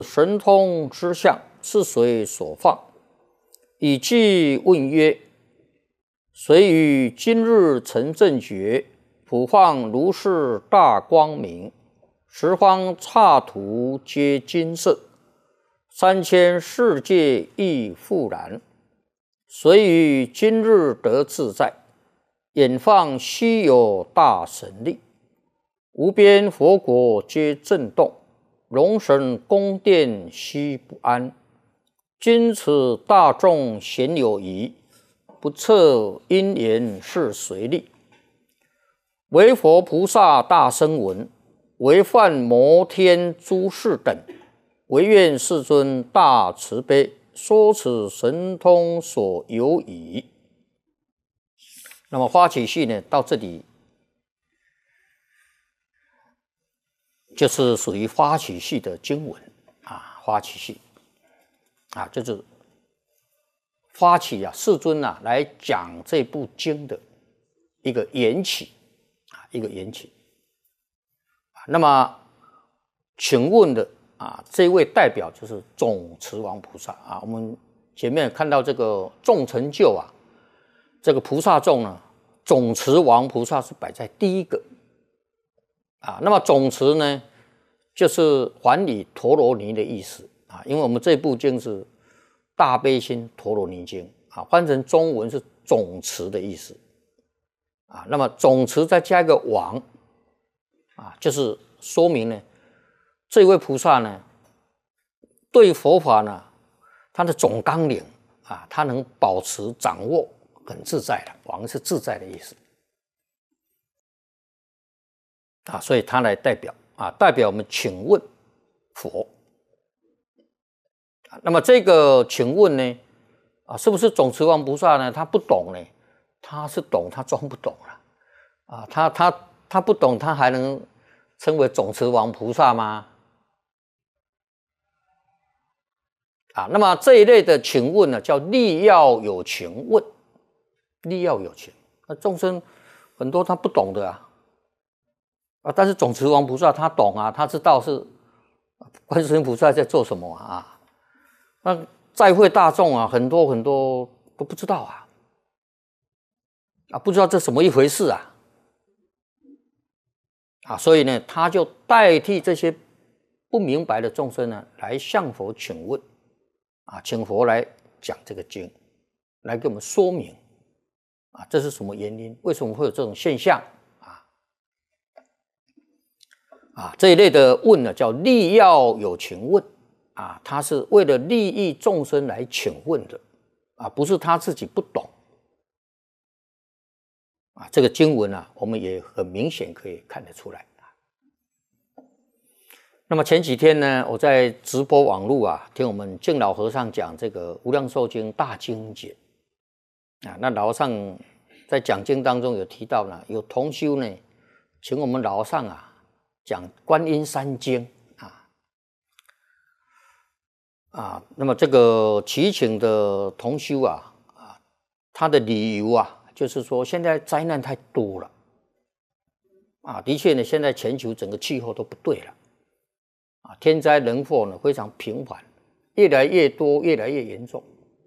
神通之相是谁所放？以记问曰：谁于今日成正觉？普放如是大光明，十方刹土皆金色，三千世界亦复然。谁于今日得自在？远放须有大神力，无边佛国皆震动，龙神宫殿悉不安。今此大众咸有疑，不测因缘是谁力？唯佛菩萨大声闻，唯梵摩天诸士等，唯愿世尊大慈悲，说此神通所有矣。那么发起系呢，到这里就是属于发起系的经文啊，发起系啊，就是发起世尊来讲这部经的一个缘起啊，一个缘起。那么，请问的这位代表就是总持王菩萨啊。我们前面看到这个众成就这个菩萨众呢，总持王菩萨是摆在第一个啊。那么总持呢，就是还理陀罗尼的意思啊。因为我们这部经是大悲心陀罗尼经啊，翻成中文是总持的意思啊。那么总持再加一个王啊，就是说明呢，这位菩萨呢，对佛法呢，他的总纲领啊，他能保持掌握很自在的，王是自在的意思啊，所以他来代表我们请问佛。那么这个请问呢，是不是总持王菩萨呢？他不懂呢，他是懂，他装不懂了他不懂，他还能称为总持王菩萨吗？那么这一类的请问呢，叫力要有情问，力要有情。那众生很多他不懂的但是总持王菩萨他懂他知道是观世音菩萨在做什么那在会大众很多很多都不知道不知道这什么一回事所以呢，他就代替这些不明白的众生呢，来向佛请问请佛来讲这个经，来给我们说明这是什么原因？为什么会有这种现象这一类的问呢，叫力要有情问他是为了利益众生来请问的不是他自己不懂这个经文我们也很明显可以看得出来那么前几天呢，我在直播网络听我们净老和尚讲这个《无量寿经》大经解那老和尚在讲经当中有提到呢，有同修呢，请我们老和尚讲观音三经那么这个祈请的同修他的理由就是说现在灾难太多了的确呢，现在全球整个气候都不对了天灾人祸呢非常频繁，越来越多，越来越严重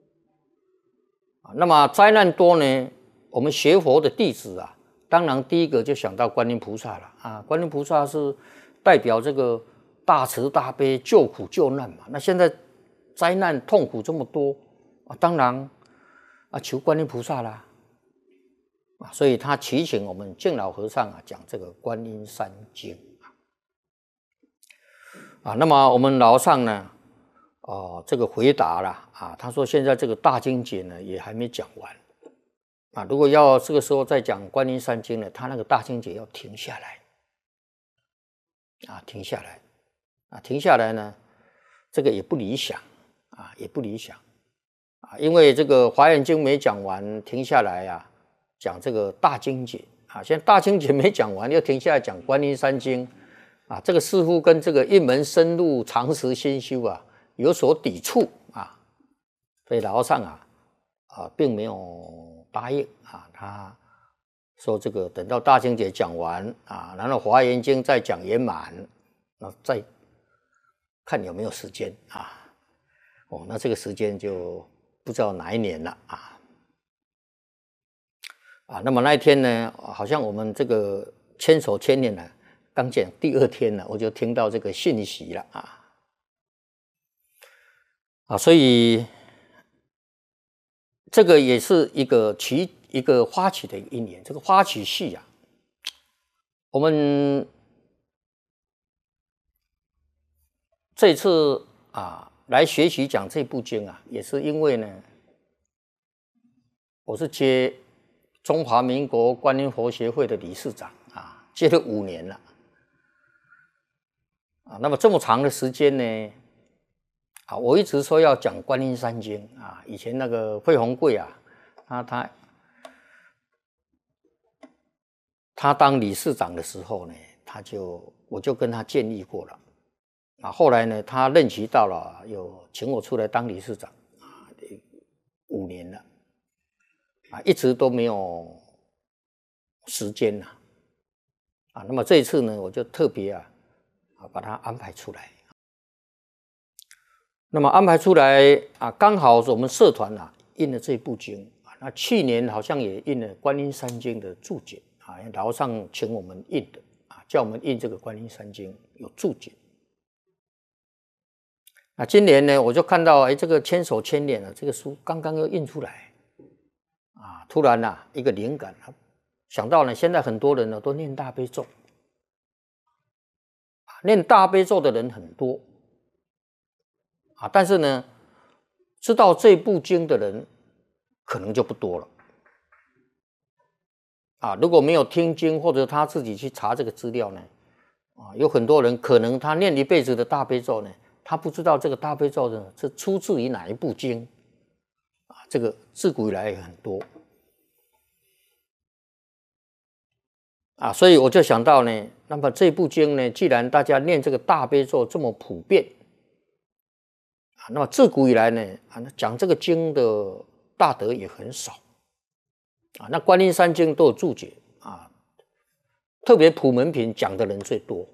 那么灾难多呢，我们学佛的弟子当然第一个就想到观音菩萨了观音菩萨是代表这个大慈大悲救苦救难嘛。那现在灾难痛苦这么多当然求观音菩萨啦所以他祈请我们净老和尚讲这个观音三经那么我们老和尚呢这个回答了他说现在这个大经解呢也还没讲完如果要这个时候再讲观音三经呢，他那个大经解要停下来停下来呢，这个也不理想也不理想因为这个华严经没讲完，停下来讲这个大经解现在大经解没讲完，又停下来讲观音三经这个似乎跟这个一门深入常识心修有所抵触所以老和尚并没有答应他说这个等到大经解讲完然后华严经再讲圆满再看有没有时间啊。那这个时间就不知道哪一年了啊。那么那一天呢，好像我们这个牵手牵连呢，刚讲第2天呢，我就听到这个信息了所以这个也是一个花期的一年。这个花期系我们这次来学习讲这部经也是因为呢，我是接中华民国观音佛协会的理事长接了5年了那么这么长的时间呢我一直说要讲观音三经以前那个惠宏贵他当理事长的时候呢，我就跟他建议过了后来呢，他任期到了，有请我出来当理事长5年了一直都没有时间那么这一次呢，我就特别把它安排出来。那么安排出来刚好是我们社团印了这部经那去年好像也印了《观音三经》的注解老上请我们印的叫我们印这个《观音三经》有注解。那今年呢，我就看到这个千手千眼这个书刚刚又印出来突然一个灵感想到呢，现在很多人呢都念大悲咒念大悲咒的人很多但是呢，知道这部经的人可能就不多了如果没有听经或者他自己去查这个资料呢有很多人可能他念一辈子的大悲咒呢，他不知道这个大悲咒呢是出自于哪一部经这个自古以来也很多所以我就想到呢，那么这部经呢，既然大家念这个大悲咒这么普遍那么自古以来呢讲这个经的大德也很少那观音三经都有注解特别普门品讲的人最多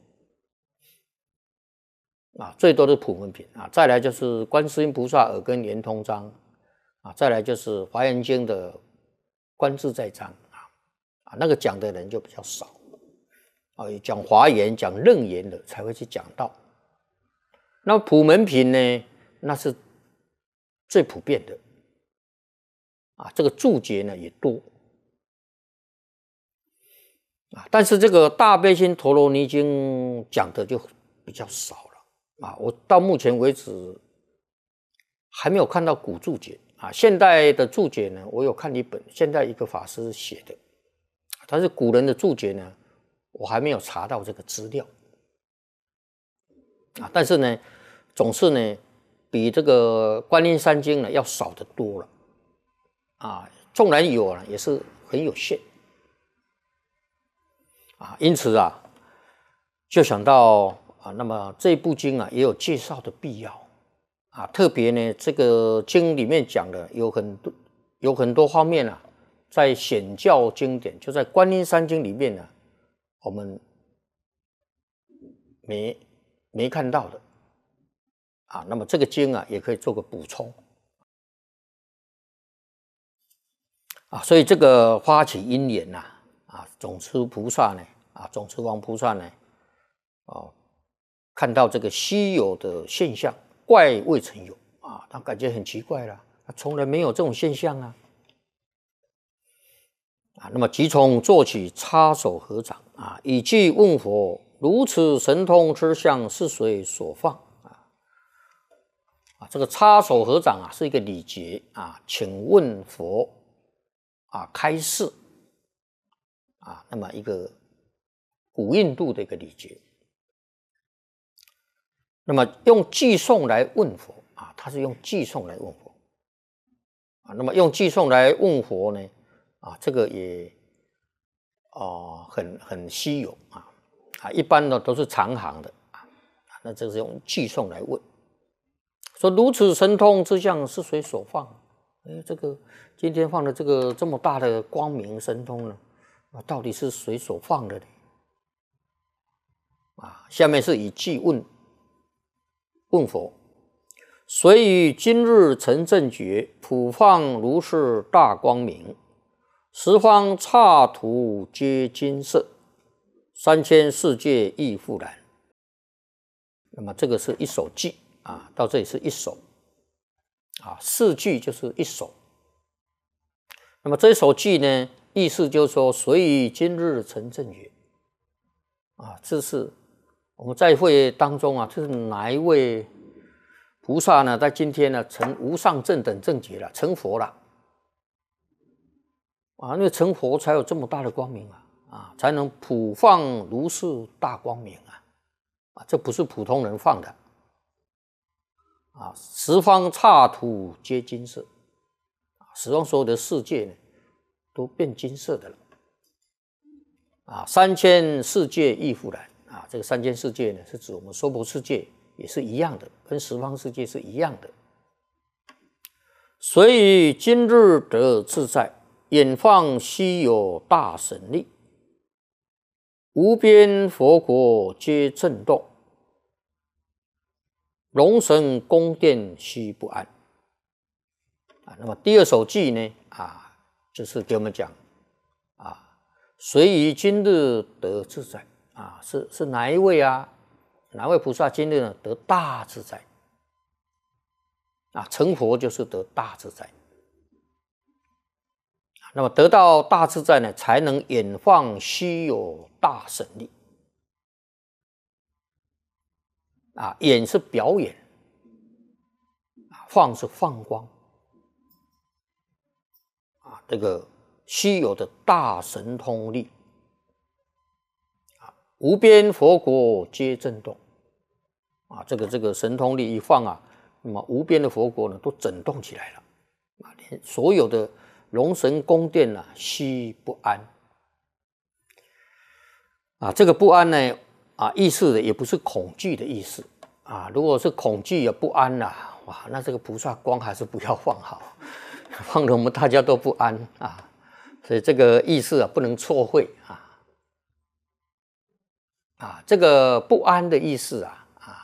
最多的普门品再来就是观世音菩萨耳根圆通章再来就是华严经的观自在章那个讲的人就比较少讲华严讲楞严的才会去讲到。那普门品呢，那是最普遍的这个注解呢也多但是这个大悲心陀罗尼经讲的就比较少了我到目前为止还没有看到古注解现代的注解呢，我有看一本，现在一个法师写的，但是古人的注解呢，我还没有查到这个资料但是呢，总是呢比这个观音三经呢要少得多了纵然有也是很有限因此就想到那么这部经也有介绍的必要特别呢这个经里面讲的有很多方面在显教经典，就在观音三经里面呢，我们没看到的那么这个经也可以做个补充所以这个发起因缘总持菩萨呢总持王菩萨呢看到这个稀有的现象，怪未曾有他感觉很奇怪了，他从来没有这种现象那么即从做起，插手合掌以句问佛：如此神通之相是谁所放这个插手合掌是一个礼节请问佛开示那么一个古印度的一个礼节。那么用偈颂来问佛他是用偈颂来问佛那么用偈颂来问佛呢这个也很稀有一般呢都是长行的那这是用偈颂来问，说如此神通之相是谁所放？这个今天放的这个这么大的光明神通呢到底是谁所放的呢？下面是以偈问问佛：谁于今日成正觉，普放如是大光明，十方刹土皆金色，三千世界亦复然。那么这个是一首偈啊，到这里是一首啊，四句就是一首。那么这一首偈呢，意思就是说，谁于今日成正觉啊，这是我们在会当中啊，这是哪一位菩萨呢？在今天呢，成无上正等正觉了，成佛了啊！因为成佛才有这么大的光明啊，才能普放如是大光明啊，这不是普通人放的啊！十方刹土皆金色，十方所有的世界呢，都变金色的了啊！三千世界亦复然啊！这个三千世界呢，是指我们娑婆世界也是一样的，跟十方世界是一样的。谁于今日得自在，远放稀有大神力，无边佛国皆震动，龙神宫殿悉不安啊。那么第二首偈呢啊，就是给我们讲啊，谁于今日得自在啊，是哪一位啊？哪位菩萨今日呢得大自在啊？成佛就是得大自在。那么得到大自在呢，才能远放稀有大神力啊。演是表演，放是放光啊。这个稀有的大神通力啊，无边佛国皆震动啊。这个神通力一放啊，那么无边的佛国呢都震动起来了啊，连所有的龙神宫殿啊，悉不安啊。这个不安呢啊，意思的也不是恐惧的意思啊。如果是恐惧也不安啊，哇，那这个菩萨光还是不要放好，放了我们大家都不安啊。所以这个意思啊，不能错会啊。这个不安的意思啊，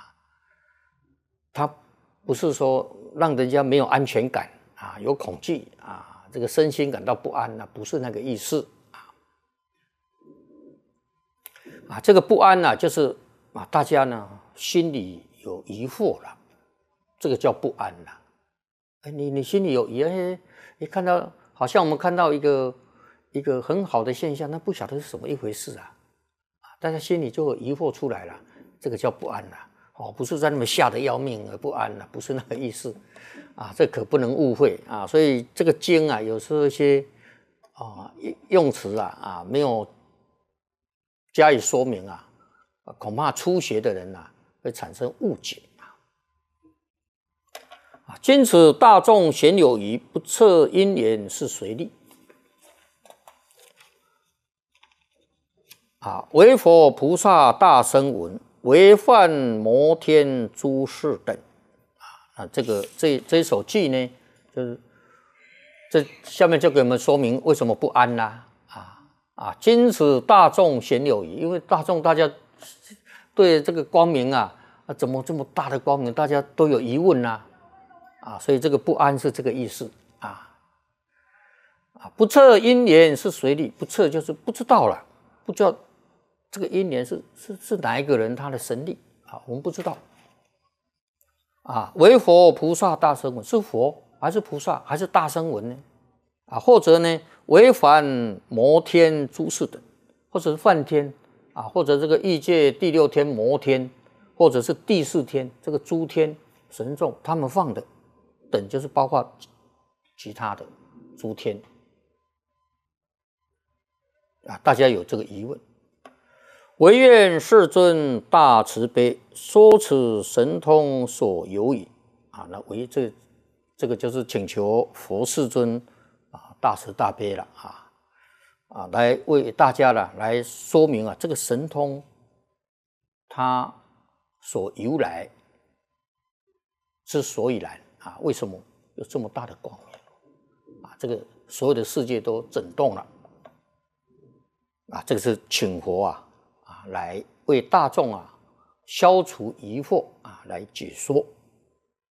它不是说让人家没有安全感啊，有恐惧啊。这个身心感到不安不是那个意思啊。这个不安就是啊，大家呢心里有疑惑了，这个叫不安了。你心里有疑，你看到好像我们看到一个很好的现象，那不晓得是什么一回事啊，大家心里就有疑惑出来了，这个叫不安了。不是在那么吓得要命而不安了，不是那个意思啊，这可不能误会啊。所以这个经啊，有时候一些用词没有加以说明恐怕初学的人会产生误解今此大众鲜有余，不测因缘是谁力唯佛菩萨大声闻，唯梵摩天诸士等这一首偈呢，就是这下面就给我们说明为什么不安啦今此大众鲜有余，因为大众大家对这个光明怎么这么大的光明，大家都有疑问所以这个不安是这个意思不测因缘是谁力，不测就是不知道了，不知道这个因缘是哪一个人他的神力我们不知道唯佛菩萨大声闻，是佛还是菩萨还是大声闻呢或者呢唯梵摩天诸士等，或者是梵天或者这个欲界第六天摩天，或者是第四天这个诸天神众他们放的等，就是包括其他的诸天大家有这个疑问。唯愿世尊大慈悲，说此神通所有矣那唯这个就是请求佛世尊大慈大悲了来为大家来说明这个神通它所由来之所以然为什么有这么大的光明这个所有的世界都震动了这个是请佛来为大众消除疑惑啊来解说。